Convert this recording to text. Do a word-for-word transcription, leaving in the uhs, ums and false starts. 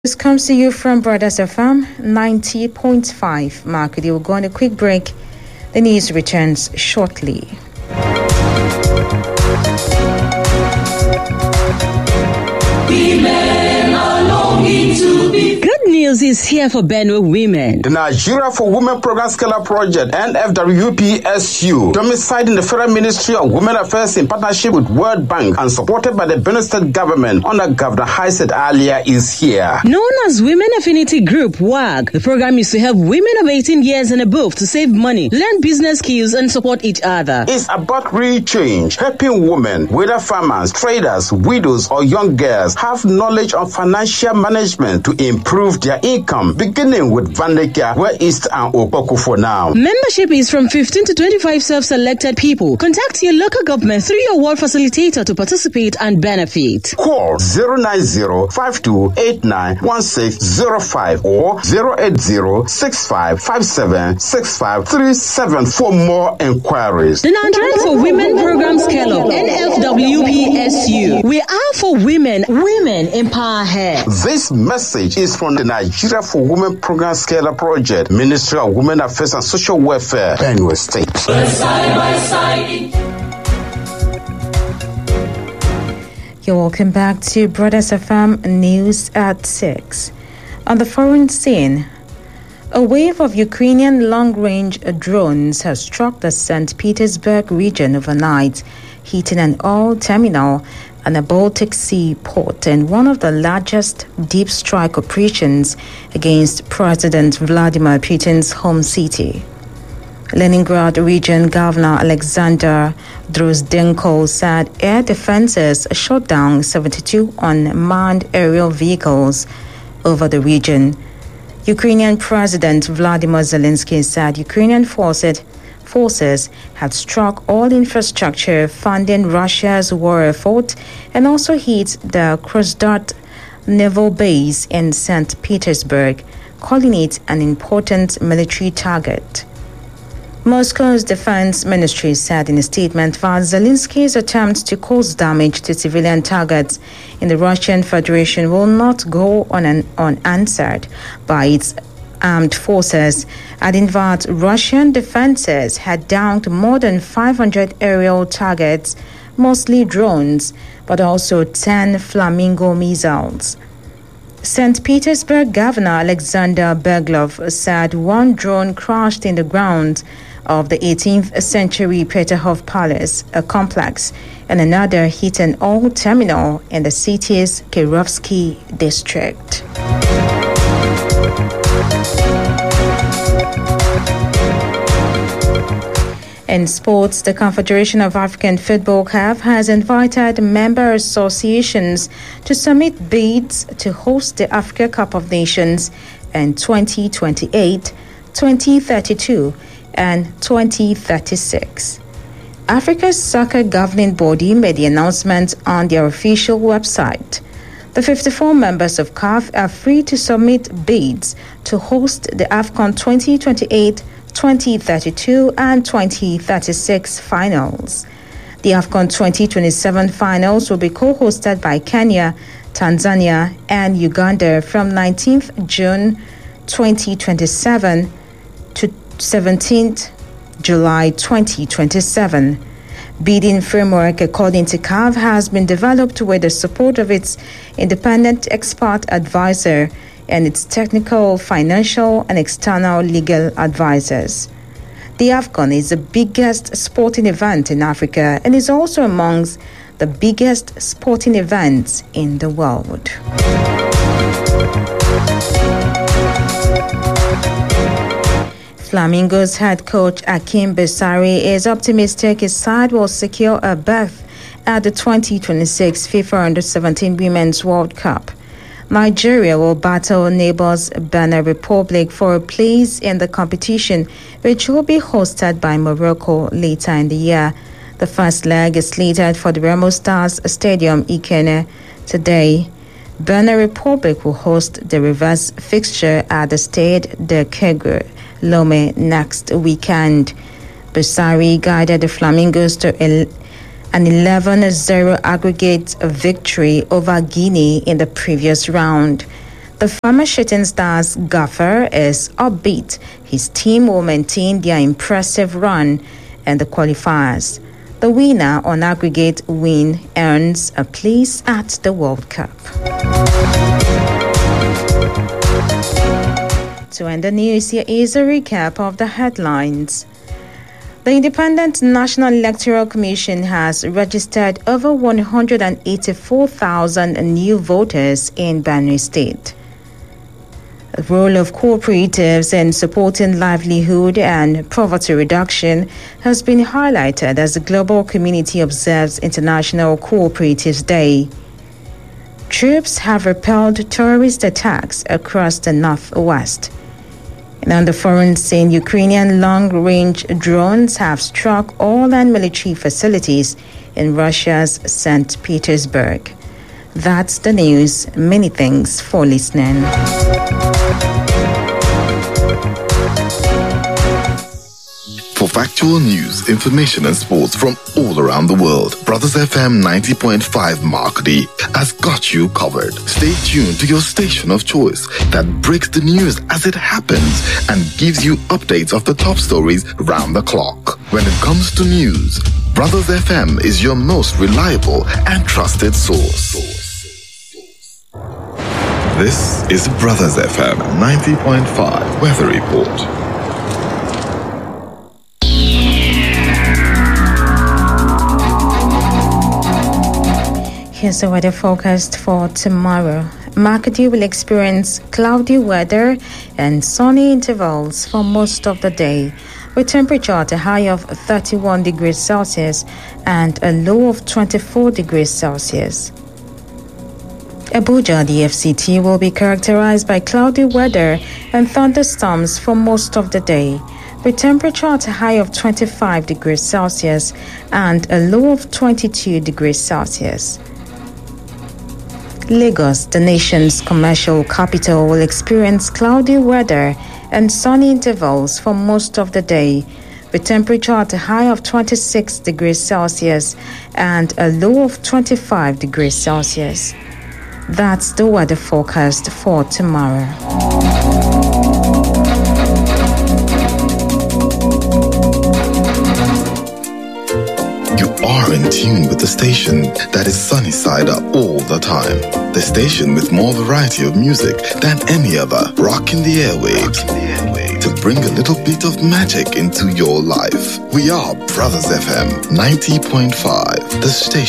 This comes to you from Brothers F M ninety point five. Market, you will go on a quick break. The news returns shortly. Women are longing to be. Good news is here for Benue women. The Nigeria for Women Program Scalar Project, N F W P S U, domiciled in the Federal Ministry of Women Affairs in partnership with World Bank and supported by the Benue State government under Governor Haisset Alia, is here. Known as Women Affinity Group, W A G, the program is to help women of eighteen years and above to save money, learn business skills, and support each other. It's about real change, helping women, whether farmers, traders, widows, or young girls, have knowledge of financial management to improve their income, beginning with Vandekia, where East and Opoku for now. Membership is from fifteen to twenty-five self-selected people. Contact your local government through your ward facilitator to participate and benefit. Call zero nine zero, five two eight nine, one six zero five or zero eight zero, six five five seven, six five three seven for more inquiries. The Nigeria for Women Program Scale Up, N F W P S U. We are for women. Women empower her. This message is from the Nigeria for Women Program Scalar Project, Ministry of Women Affairs and Social Welfare, Benue State. Side by side. You're welcome back to Brothers F M News at six. On the foreign scene, a wave of Ukrainian long-range drones has struck the Saint Petersburg region overnight, hitting an oil terminal and a Baltic Sea port and one of the largest deep strike operations against President Vladimir Putin's home city. Leningrad Region Governor Alexander Drozdenko said air defenses shot down seventy-two unmanned aerial vehicles over the region. Ukrainian President Vladimir Zelensky said Ukrainian forces forces had struck all infrastructure funding Russia's war effort and also hit the Krasnodar naval base in Saint Petersburg, calling it an important military target. Moscow's defense ministry said in a statement that Zelensky's attempt to cause damage to civilian targets in the Russian Federation will not go un- unanswered by its armed forces, adding that Russian defenses had downed more than five hundred aerial targets, mostly drones, but also ten Flamingo missiles. Saint Petersburg Governor Alexander Berglov said one drone crashed in the grounds of the eighteenth century Peterhof Palace, a complex, and another hit an oil terminal in the city's Kirovsky district. In sports, the Confederation of African Football C A F has invited member associations to submit bids to host the Africa Cup of Nations in twenty twenty-eight, twenty thirty-two, and twenty thirty-six. Africa's soccer governing body made the announcement on their official website. The fifty-four members of C A F are free to submit bids to host the AFCON twenty twenty-eight, twenty thirty-two and twenty thirty-six finals. The AFCON twenty twenty-seven finals will be co-hosted by Kenya, Tanzania, and Uganda from nineteenth June twenty twenty-seven to seventeenth July twenty twenty-seven. Bidding framework, according to C A F, has been developed with the support of its independent expert advisor and its technical, financial, and external legal advisors. The AFCON is the biggest sporting event in Africa and is also amongst the biggest sporting events in the world. Flamingo's head coach Akim Besari is optimistic his side will secure a berth at the twenty twenty-six FIFA Under seventeen Women's World Cup. Nigeria will battle neighbors Benin Republic for a place in the competition, which will be hosted by Morocco later in the year. The first leg is slated for the Remo Stars Stadium, Ikenne, today. Benin Republic will host the reverse fixture at the Stade de Kegre, Lome, next weekend. Besari guided the Flamingos to el- an eleven zero aggregate victory over Guinea in the previous round. The former Shooting Stars gaffer is upbeat. His team will maintain their impressive run in the qualifiers. The winner on aggregate win earns a place at the World Cup. To end the news, here is a recap of the headlines. The Independent National Electoral Commission has registered over one hundred eighty-four thousand new voters in Benue State. The role of cooperatives in supporting livelihood and poverty reduction has been highlighted as the global community observes International Cooperatives Day. Troops have repelled terrorist attacks across the northwest. And on the foreign scene, Ukrainian long-range drones have struck oil and military facilities in Russia's Saint Petersburg. That's the news. Many thanks for listening. For factual news, information and sports from all around the world, Brothers F M ninety point five Markdi has got you covered. Stay tuned to your station of choice that breaks the news as it happens and gives you updates of the top stories round the clock. When it comes to news, Brothers F M is your most reliable and trusted source. This is Brothers F M ninety point five Weather Report. Here's the weather forecast for tomorrow. Markdi will experience cloudy weather and sunny intervals for most of the day, with temperature at a high of thirty-one degrees Celsius and a low of twenty-four degrees Celsius. Abuja, the F C T, will be characterized by cloudy weather and thunderstorms for most of the day, with temperature at a high of twenty-five degrees Celsius and a low of twenty-two degrees Celsius. Lagos, the nation's commercial capital, will experience cloudy weather and sunny intervals for most of the day, with temperature at a high of twenty-six degrees Celsius and a low of twenty-five degrees Celsius. That's the weather forecast for tomorrow. Are in tune with the station that is sunny side up all the time. The station with more variety of music than any other, rocking the airwaves to bring a little bit of magic into your life. We are Brothers F M ninety point five, the station